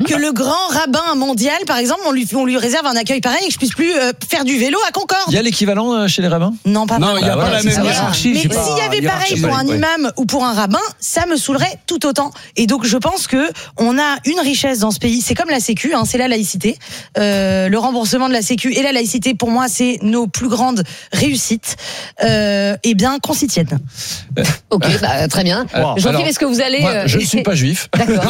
que le grand rabbin mondial, par exemple, on lui réserve un accueil pareil et que je puisse plus faire du vélo à Concorde. Il y a l'équivalent chez les rabbins ? Non, pas Non, il n'y a pas la même hiérarchie. Mais s'il y avait pareil pour un imam ou pour un rabbin, ça me saoulerait tout autant. Et donc je pense que on a une richesse dans ce pays. C'est comme la Sécu, c'est la laïcité. Le remboursement de la Sécu et la laïcité, pour moi, c'est nos plus grandes réussites. Eh bien, qu'on s'y tienne. Ok, très bien. Jean-Philippe, est-ce que vous allez... je ne suis pas juif. D'accord.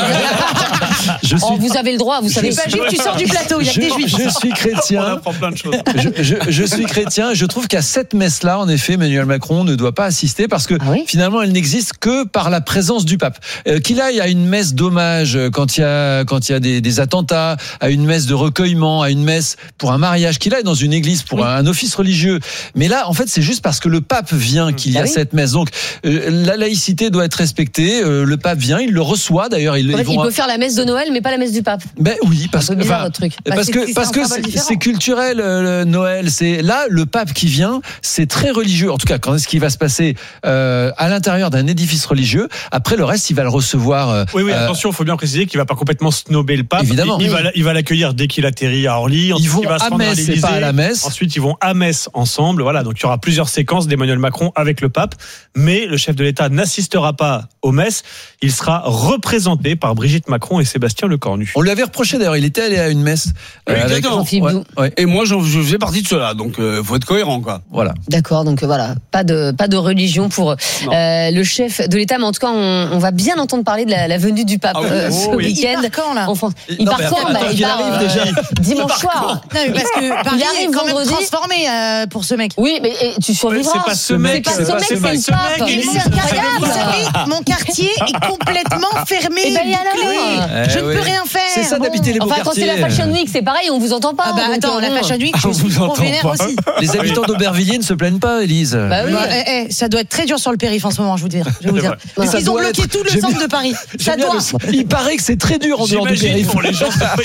Vous avez le droit, vous savez. Pas juif, tu sors du plateau, il y a que des juifs. Je suis chrétien. On apprend plein de choses. Je suis chrétien. Je trouve qu'à cette messe-là, en effet, Emmanuel Macron ne doit pas assister parce que finalement, elle n'existe que par la présence du pape. Qu'il aille à une messe d'hommage quand il y a des attentats, à une messe de recueillement, à une messe pour un mariage, qu'il aille dans une église pour un office religieux. Mais là, en fait, c'est juste parce que le pape vient qu'il y a cette messe. Donc, la laïcité doit être respectée. Le pape vient, il le reçoit. D'ailleurs, il peut faire la messe de Noël, mais pas la messe du pape. Ben oui, parce que bizarre, votre truc. parce que c'est culturel. Noël, c'est là le pape qui vient, c'est très religieux. En tout cas, quand est-ce qu'il va se passer à l'intérieur d'un édifice religieux? Après, le reste, il va le recevoir. Oui, attention, il faut bien préciser qu'il va pas complètement snobber le pape. Évidemment. Il va l'accueillir dès qu'il atterrit à Orly. Ils vont il va se à rendre Metz, c'est pas à la messe. Ensuite, ils vont à Metz ensemble. Voilà, donc il y aura plusieurs séquences d'Emmanuel Macron avec le pape. Mais le chef de l'État n'assistera pas aux messes. Il sera représenté par Brigitte Macron et Sébastien Lecornu. On lui avait reproché d'ailleurs, il était allé à une messe. Avec Jean-Philippe. Et moi, je faisais partie de cela, donc faut être cohérent, quoi. Voilà. D'accord, donc voilà, pas de religion pour le chef de l'État, mais en tout cas, on va bien entendre parler de la venue du pape ce week-end. Il part quand, là Il part quand Il part déjà dimanche soir. Non, mais parce que Paris est quand même transformé pour ce mec. Oui, mais tu survivras. C'est pas ce mec, c'est le pape. Mais c'est incroyable. Vous savez, mon quartier est complètement fermé, bouclé. Je ne peux rien faire. C'est ça d'habiter les beaux quartiers. Quand c'est la Fashion Week, c'est pareil, on vous entend pas. Attends, la Fashion Week, je suis trop vénère aussi. Les habitants d'Aubervilliers ne se plaignent pas, Élise. Bah oui. Ça doit être très dur sur le périph' en ce moment, je vais vous dire. Parce qu'ils ont bloqué tout le centre de Paris. Ça doit. Il paraît que c'est très dur en dehors du périph'. Pour les gens,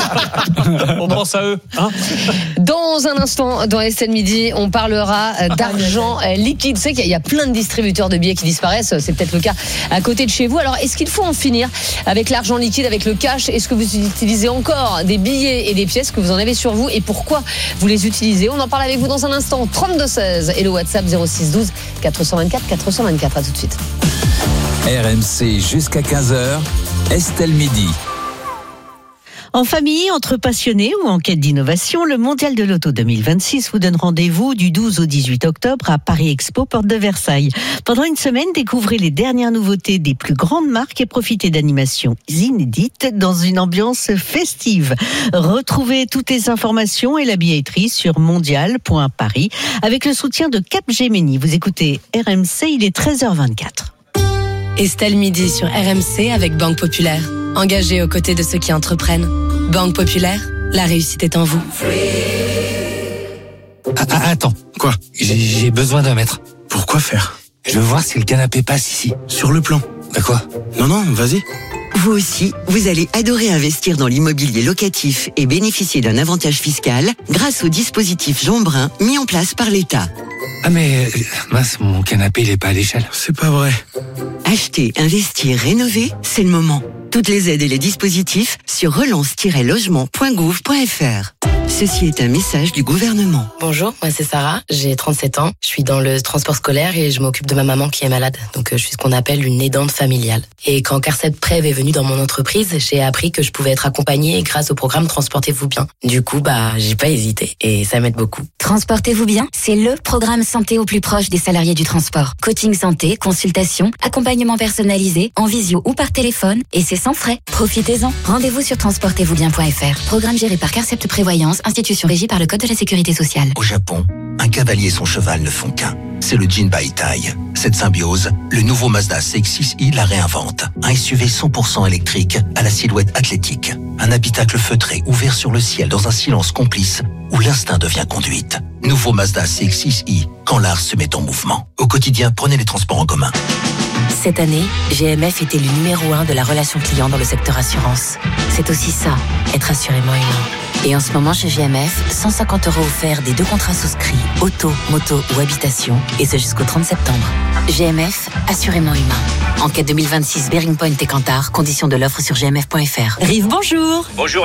on pense à eux. Dans un instant, dans SN Midi, on parlera d'argent liquide. Vous savez qu'il y a plein de distributeurs de billets qui disparaissent. C'est peut-être le cas à côté de chez vous. Alors, est-ce qu'il faut en finir avec l'argent liquide, avec le cash? Est-ce que vous utilisez encore des billets et des pièces, que vous en avez sur vous, et pourquoi vous les utilisez? On en parle avec vous dans un instant. 32-16 et le WhatsApp 06 12 424 424. À tout de suite. RMC jusqu'à 15h, Estelle Midi. En famille, entre passionnés ou en quête d'innovation, le Mondial de l'Auto 2026 vous donne rendez-vous du 12 au 18 octobre à Paris Expo, porte de Versailles. Pendant une semaine, découvrez les dernières nouveautés des plus grandes marques et profitez d'animations inédites dans une ambiance festive. Retrouvez toutes les informations et la billetterie sur mondial.paris avec le soutien de Capgemini. Vous écoutez RMC, il est 13h24. Estelle Midi sur RMC avec Banque Populaire. Engagée aux côtés de ceux qui entreprennent. Banque Populaire, la réussite est en vous. Attends, Quoi? j'ai besoin d'un mètre. Pourquoi faire? Je veux voir si le canapé passe ici. Sur le plan. Bah quoi? Non, vas-y. Vous aussi, vous allez adorer investir dans l'immobilier locatif et bénéficier d'un avantage fiscal grâce au dispositif Jean Brun mis en place par l'État. Ah mais, mince, mon canapé il est pas à l'échelle. C'est pas vrai. Acheter, investir, rénover, c'est le moment. Toutes les aides et les dispositifs sur relance-logement.gouv.fr. Ceci est un message du gouvernement. Bonjour, moi c'est Sarah, j'ai 37 ans. Je suis dans le transport scolaire et je m'occupe de ma maman qui est malade. Donc je suis ce qu'on appelle une aidante familiale. Et quand Carcet Prev est venu dans mon entreprise, j'ai appris que je pouvais être accompagnée grâce au programme Transportez-vous bien. Du coup, j'ai pas hésité et ça m'aide beaucoup. Transportez-vous bien, c'est le programme santé au plus proche des salariés du transport. Coaching santé, consultation, accompagnement personnalisé, en visio ou par téléphone, et c'est sans frais. Profitez-en. Rendez-vous sur transportez-vous-bien.fr. Programme géré par Carcept Prévoyance, institution régie par le Code de la Sécurité sociale. Au Japon, un cavalier et son cheval ne font qu'un. C'est le Jinbai Tai. Cette symbiose, le nouveau Mazda CX-6i la réinvente. Un SUV 100% électrique à la silhouette athlétique. Un habitacle feutré ouvert sur le ciel dans un silence complice où l'instinct devient conduite. Nouveau Mazda CX-6i, quand l'art se met en mouvement. Au quotidien, prenez les transports en commun. Cette année, GMF était le numéro 1 de la relation client dans le secteur assurance. C'est aussi ça, être assurément humain. Et en ce moment chez GMF, 150 € offerts des 2 contrats souscrits, auto, moto ou habitation, et ce jusqu'au 30 septembre. GMF, assurément humain. Enquête 2026 Bearing Point et Kantar, conditions de l'offre sur gmf.fr. Rive, bonjour. Bonjour.